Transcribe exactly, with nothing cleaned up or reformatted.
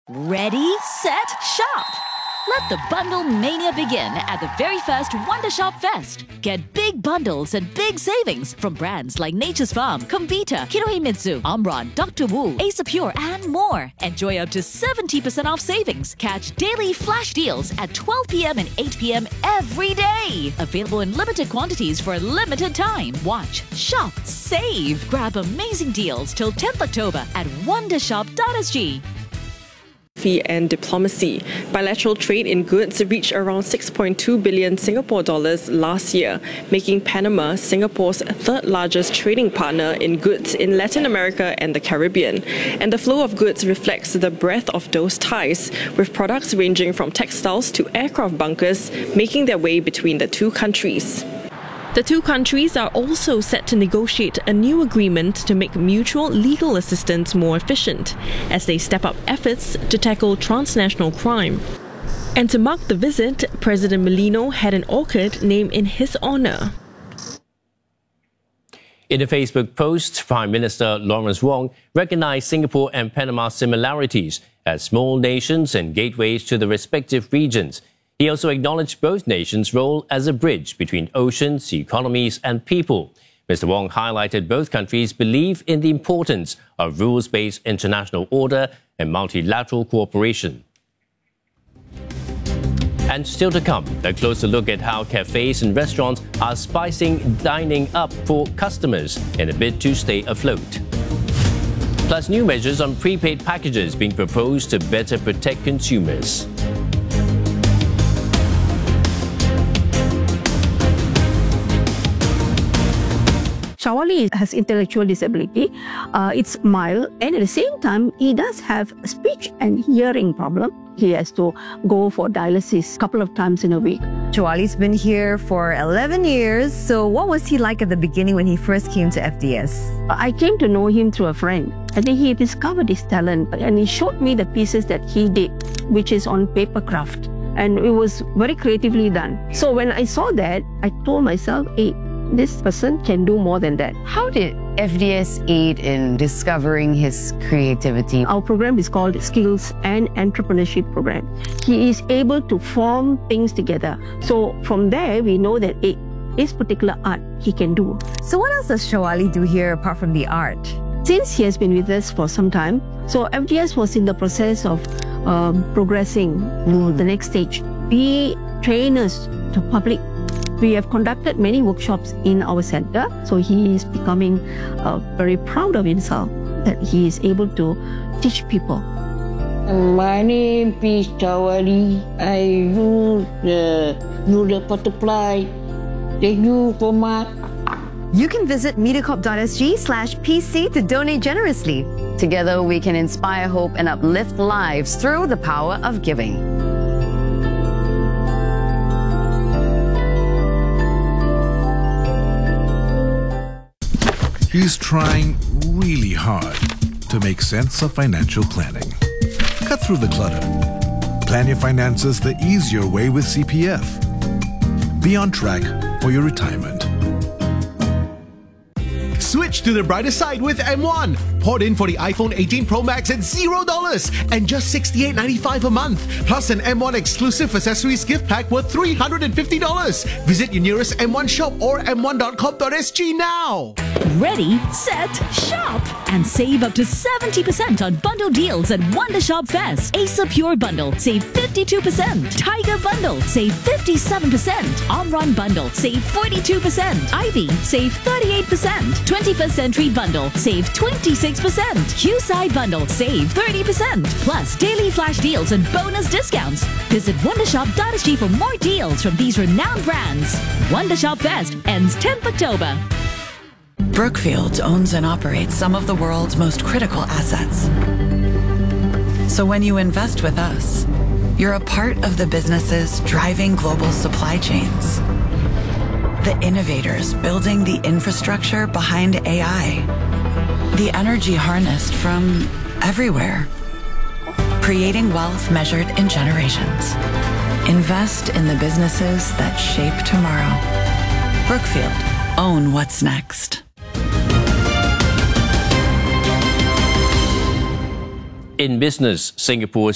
Ready, set, shop! Let the bundle mania begin at the very first Wonder Shop Fest. Get big bundles and big savings from brands like Nature's Farm, Comvita, Kinohimitsu, Omron, Doctor Wu, Asapure, and more. Enjoy up to seventy percent off savings. Catch daily flash deals at twelve p m and eight p m every day. Available in limited quantities for a limited time. Watch, shop, save. Grab amazing deals till tenth October at wondershop dot s g. And diplomacy. Bilateral trade in goods reached around six point two billion Singapore dollars last year, making Panama Singapore's third largest trading partner in goods in Latin America and the Caribbean. And the flow of goods reflects the breadth of those ties, with products ranging from textiles to aircraft bunkers making their way between the two countries. The two countries are also set to negotiate a new agreement to make mutual legal assistance more efficient as they step up efforts to tackle transnational crime. And to mark the visit, President Merlino had an orchid named in his honour. In a Facebook post, Prime Minister Lawrence Wong recognized Singapore and Panama's similarities as small nations and gateways to the respective regions. He also acknowledged both nations' role as a bridge between oceans, economies and people. Mister Wong highlighted both countries believe in the importance of rules-based international order and multilateral cooperation. And still to come, a closer look at how cafes and restaurants are spicing dining up for customers in a bid to stay afloat. Plus new measures on prepaid packages being proposed to better protect consumers. Shawali has intellectual disability. Uh, it's mild, and at the same time, he does have speech and hearing problem. He has to go for dialysis a couple of times in a week. Shawali's been here for eleven years. So what was he like at the beginning when he first came to F D S? I came to know him through a friend. I think he discovered his talent, and he showed me the pieces that he did, which is on paper craft. And it was very creatively done. So when I saw that, I told myself, hey, this person can do more than that. How did F D S aid in discovering his creativity? Our program is called Skills and Entrepreneurship Program. He is able to form things together. So from there, we know that hey, this particular art he can do. So what else does Shawali do here apart from the art? Since he has been with us for some time, so F D S was in the process of um, progressing to the next stage. Be trainers to public. We have conducted many workshops in our center, so he is becoming uh, very proud of himself that he is able to teach people. My name is Shawali. I use the, use the butterfly. Thank you so much. You can visit mediacorp dot s g slash p c to donate generously. Together we can inspire hope and uplift lives through the power of giving. He's trying really hard to make sense of financial planning. Cut through the clutter. Plan your finances the easier way with C P F. Be on track for your retirement. Switch to the brighter side with M one. Port in for the iPhone eighteen Pro Max at zero dollars and just sixty-eight ninety-five a month. Plus an M one exclusive accessories gift pack worth three hundred fifty dollars. Visit your nearest M one shop or m one dot com dot s g now. Ready, set, shop! And save up to seventy percent on bundle deals at Wonder Shop Fest. Asapure Bundle, save fifty-two percent. Tiger Bundle, save fifty-seven percent. Omron Bundle, save forty-two percent. Ivy, save thirty-eight percent. twenty-first Century Bundle, save twenty-six percent. Q-Side Bundle, save thirty percent. Plus daily flash deals and bonus discounts. Visit wondershop dot s g for more deals from these renowned brands. Wonder Shop Fest ends tenth October. Brookfield owns and operates some of the world's most critical assets. So when you invest with us, you're a part of the businesses driving global supply chains, the innovators building the infrastructure behind A I, the energy harnessed from everywhere, creating wealth measured in generations. Invest in the businesses that shape tomorrow. Brookfield, own what's next. In business, Singapore